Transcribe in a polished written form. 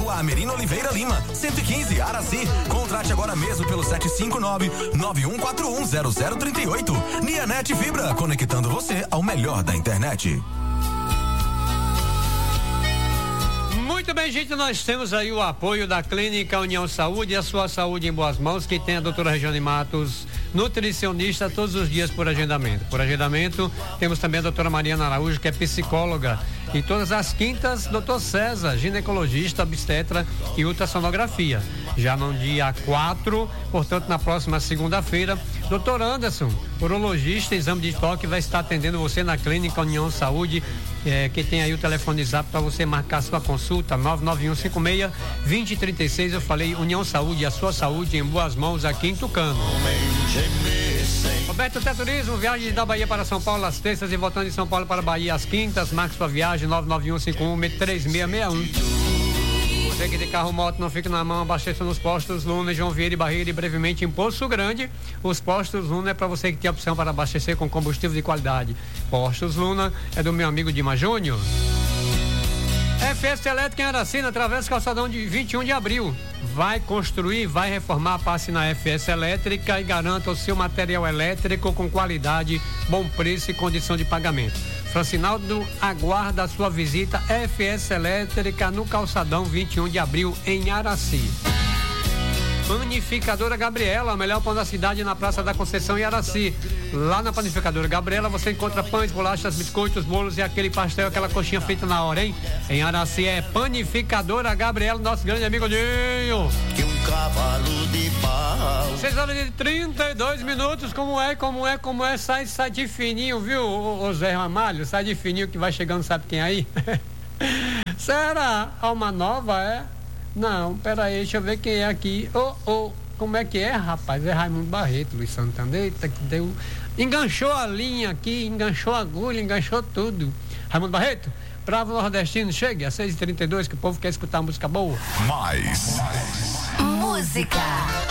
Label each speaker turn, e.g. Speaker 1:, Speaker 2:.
Speaker 1: Rua Amerino Oliveira Lima, 115, Araci. Contrate agora mesmo pelo 759-9141-0038. Nianet Fibra, conectando você ao melhor da internet.
Speaker 2: Muito bem, gente, nós temos aí o apoio da Clínica União Saúde, a sua saúde em boas mãos, que tem a doutora Regiane Matos, nutricionista, todos os dias por agendamento. Por agendamento, temos também a doutora Mariana Araújo, que é psicóloga. E todas as quintas, doutor César, ginecologista, obstetra e ultrassonografia. Já no dia 4, portanto, na próxima segunda-feira, doutor Anderson, urologista, exame de toque, vai estar atendendo você na Clínica União Saúde, que tem aí o telefone zap para você marcar sua consulta, 99156-2036. Eu falei União Saúde, a sua saúde em boas mãos aqui em Tucano. Roberto Té Turismo, viagem da Bahia para São Paulo às terças e voltando de São Paulo para Bahia às quintas. Marque sua viagem, 99151-3661. Você que de carro moto não fica na mão, abasteça nos postos Luna, João Vieira e Barreira e brevemente em Poço Grande. Os postos Luna é para você que tem a opção para abastecer com combustível de qualidade. Postos Luna é do meu amigo Dima Júnior. FS Elétrica em Aracina, através do calçadão de 21 de abril. Vai construir, vai reformar, passe na FS Elétrica e garanta o seu material elétrico com qualidade, bom preço e condição de pagamento. Francinaldo aguarda a sua visita. FS Elétrica no calçadão 21 de abril em Araci. Panificadora Gabriela, o melhor pão da cidade na Praça da Conceição em Araci. Lá na Panificadora Gabriela você encontra pães, bolachas, biscoitos, bolos e aquele pastel, aquela coxinha feita na hora, hein? Em Araci é Panificadora Gabriela, nosso grande amigo Dinho.
Speaker 3: Que um cavalo de pau.
Speaker 2: 6h32, como é, sai de fininho, viu, o Zé Ramalho? Sai de fininho que vai chegando, sabe quem aí? Será? Alma Nova, é? Não, peraí, deixa eu ver quem é aqui. Como é que é, rapaz? É Raimundo Barreto, Luiz Santana. Eita, que deu. Enganchou a linha aqui, enganchou a agulha, enganchou tudo. Raimundo Barreto, Bravo Nordestino, chegue às 6h32, que o povo quer escutar música boa.
Speaker 4: Mais música.